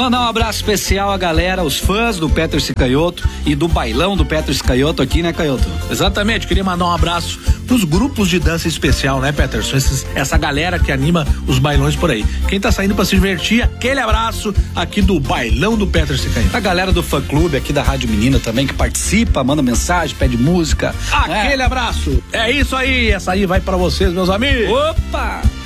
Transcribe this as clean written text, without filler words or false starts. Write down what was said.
Mandar um abraço especial à galera, os fãs do Peterson Canhoto e do bailão do Peterson Canhoto aqui, né, Canhoto? Exatamente, queria mandar um abraço pros grupos de dança especial, né, Peterson? Essa galera que anima os bailões por aí. Quem tá saindo pra se divertir, aquele abraço aqui do bailão do Peterson Canhoto. A galera do fã clube aqui da Rádio Menina também, que participa, manda mensagem, pede música. Aquele abraço. É isso aí, essa aí vai pra vocês, meus amigos. Opa!